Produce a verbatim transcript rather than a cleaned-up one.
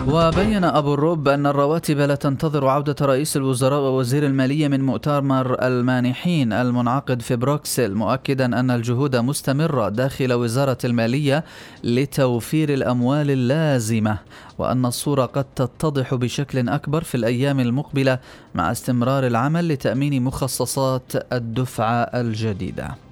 وبين أبو الرب أن الرواتب لا تنتظر عودة رئيس الوزراء ووزير المالية من مؤتمر المانحين المنعقد في بروكسل، مؤكدا أن الجهود مستمرة داخل وزارة المالية لتوفير الأموال اللازمة، وأن الصورة قد تتضح بشكل أكبر في الأيام المقبلة مع استمرار العمل لتأمين مخصصات الدفعة الجديدة.